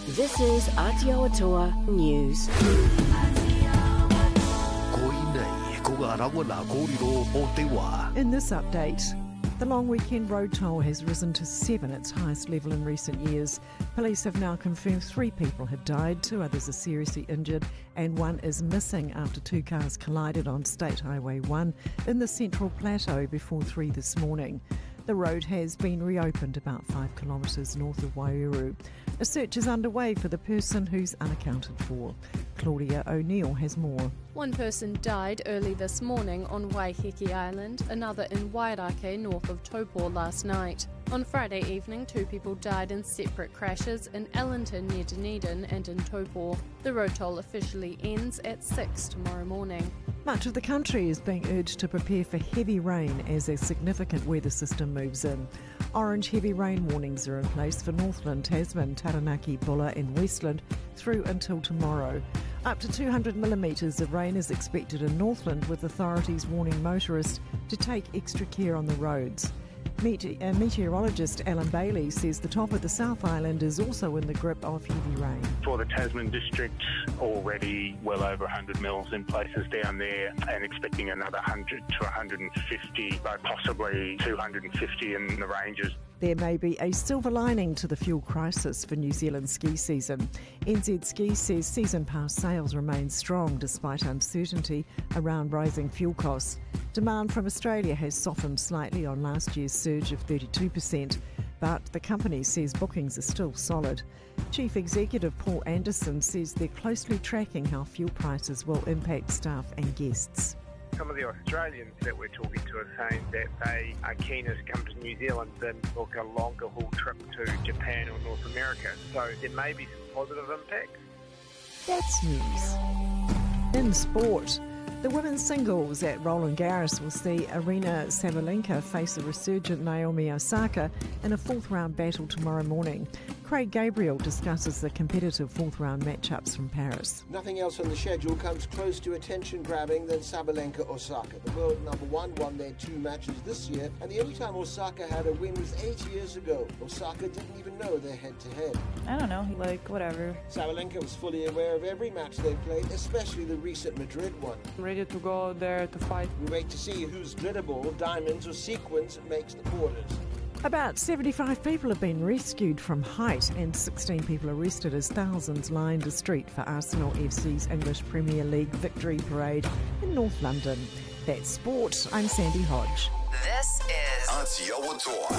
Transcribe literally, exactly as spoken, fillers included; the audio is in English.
This is Aotearoa News. In this update, the long weekend road toll has risen to seven, its highest level in recent years. Police have now confirmed three people have died, two others are seriously injured, and one is missing after two cars collided on State Highway one in the Central Plateau before three this morning. The road has been reopened about five kilometres north of Waiouru. A search is underway for the person who's unaccounted for. Claudia O'Neill has more. One person died early this morning on Waiheke Island, another in Wairake north of Taupo last night. On Friday evening, two people died in separate crashes in Ellington near Dunedin and in Taupo. The road toll officially ends at six tomorrow morning. Much of the country is being urged to prepare for heavy rain as a significant weather system moves in. Orange heavy rain warnings are in place for Northland, Tasman, Taranaki, Bulla and Westland through until tomorrow. Up to two hundred millimetres of rain is expected in Northland, with authorities warning motorists to take extra care on the roads. Mete- uh, meteorologist Alan Bailey says the top of the South Island is also in the grip of heavy rain. For the Tasman district, already well over one hundred mils in places down there, and expecting another one hundred to one hundred fifty, but possibly two hundred fifty in the ranges. There may be a silver lining to the fuel crisis for New Zealand ski season. N Z Ski says season pass sales remain strong despite uncertainty around rising fuel costs. Demand from Australia has softened slightly on last year's surge of thirty-two percent, but the company says bookings are still solid. Chief Executive Paul Anderson says they're closely tracking how fuel prices will impact staff and guests. Some of the Australians that we're talking to are saying that they are keener to come to New Zealand than book a longer haul trip to Japan or North America. So there may be some positive impacts. That's news. In sport, the women's singles at Roland Garros will see Aryna Sabalenka face a resurgent Naomi Osaka in a fourth-round battle tomorrow morning. Craig Gabriel discusses the competitive fourth-round matchups from Paris. Nothing else on the schedule comes close to attention-grabbing than Sabalenka-Osaka. The world number one won their two matches this year, and the only time Osaka had a win was eight years ago. Osaka didn't even know their head-to-head. I don't know, like, whatever. Sabalenka was fully aware of every match they played, especially the recent Madrid one. I'm ready to go there to fight. We wait to see whose glitter ball, diamonds or sequins makes the quarters. About seventy-five people have been rescued from height and sixteen people arrested as thousands lined the street for Arsenal F C's English Premier League victory parade in North London. That's sport. I'm Sandy Hodge. This is Aotearoa.